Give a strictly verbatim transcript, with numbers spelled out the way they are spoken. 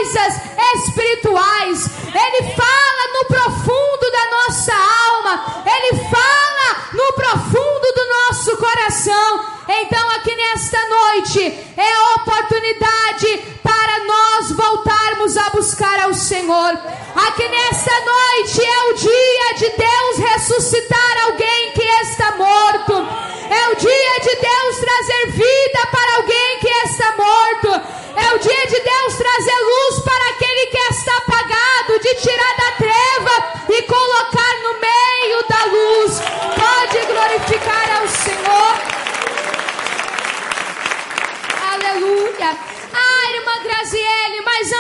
coisas espirituais. Ele fala no profundo da nossa alma. Ele fala no profundo do nosso coração. Então aqui nesta noite é a oportunidade para nós voltarmos a buscar ao Senhor. Aqui nesta noite é o dia de Deus ressuscitar alguém que está